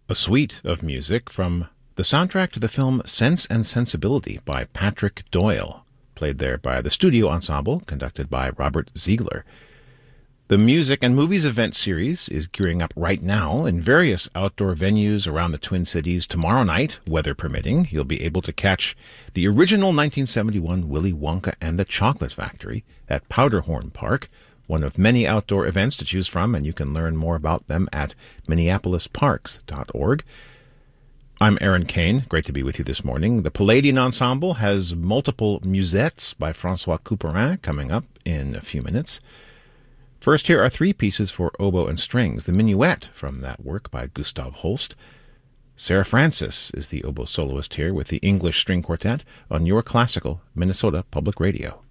A suite of music from the soundtrack to the film Sense and Sensibility by Patrick Doyle, played there by the Studio Ensemble, conducted by Robert Ziegler. The Music and Movies event series is gearing up right now in various outdoor venues around the Twin Cities. Tomorrow night, weather permitting, you'll be able to catch the original 1971 Willy Wonka and the Chocolate Factory at Powderhorn Park, one of many outdoor events to choose from, and you can learn more about them at minneapolisparks.org. I'm Aaron Kane. Great to be with you this morning. The Palladian Ensemble has multiple musettes by Francois Couperin coming up in a few minutes. First, here are three pieces for oboe and strings. The Minuet from that work by Gustav Holst. Sarah Francis is the oboe soloist here with the English String Quartet on Your Classical Minnesota Public Radio.